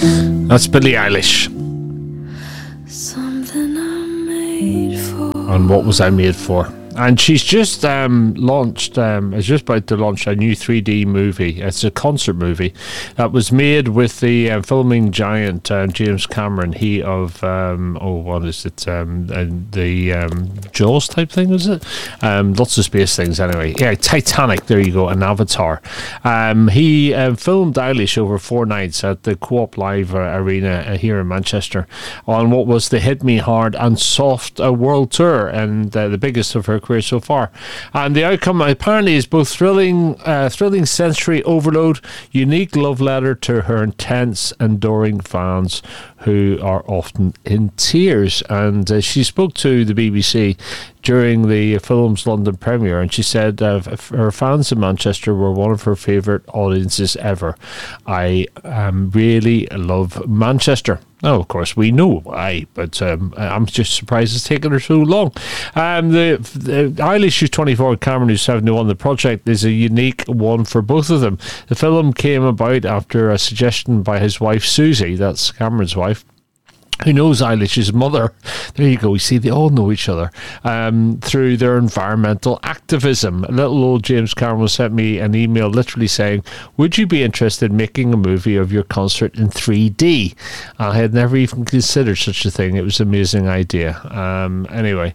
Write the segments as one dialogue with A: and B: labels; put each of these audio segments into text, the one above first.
A: That's Billie Eilish.
B: Something I'm made for.
A: And what was I made for? And she's just launched, is just about to launch a new 3D movie. It's a concert movie that was made with the filming giant James Cameron. He of, what is it? The Jaws type thing, is it? Lots of space things anyway. Yeah, Titanic, there you go, and Avatar. He filmed Eilish over 4 nights at the Co-op Live Arena here in Manchester on what was the Hit Me Hard and Soft World Tour, and the biggest of her career so far. And the outcome apparently is both thrilling sensory overload, unique love letter to her intense, enduring fans who are often in tears. And she spoke to the BBC during the film's London premiere, and she said her fans in Manchester were one of her favourite audiences ever. I really love Manchester. Now, of course, we know why, but I'm just surprised it's taken her so long. The Eilish, who's 24, Cameron, who's 71, the project is a unique one for both of them. The film came about after a suggestion by his wife, Susie, that's Cameron's wife, who knows Eilish's mother. There you go. You see, they all know each other through their environmental activism. Little old James Cameron sent me an email literally saying, would you be interested in making a movie of your concert in 3D? I had never even considered such a thing. It was an amazing idea. Anyway,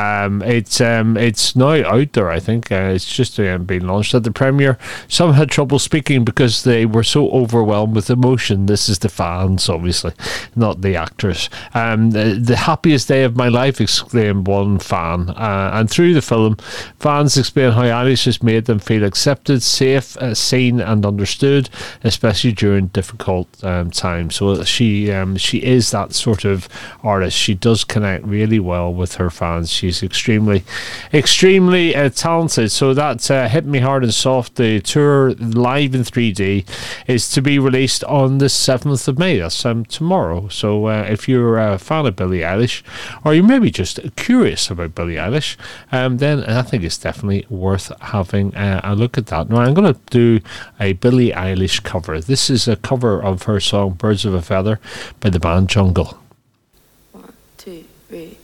A: it's now out there, I think. It's just been launched at the premiere. Some had trouble speaking because they were so overwhelmed with emotion. This is the fans, obviously, not the actors. The happiest day of my life, exclaimed one fan. And through the film, fans explain how Eilish has made them feel accepted, safe, seen and understood, especially during difficult times. So she is that sort of artist. She does connect really well with her fans. She's extremely talented. So that Hit Me Hard and Soft, the tour live in 3D, is to be released on the 7th of May. That's tomorrow. So if you're a fan of Billie Eilish, or you maybe just curious about Billie Eilish, then I think it's definitely worth having a look at that. Now, I'm going to do a Billie Eilish cover. This is a cover of her song Birds of a Feather by the band Jungle.
B: 1, 2, 3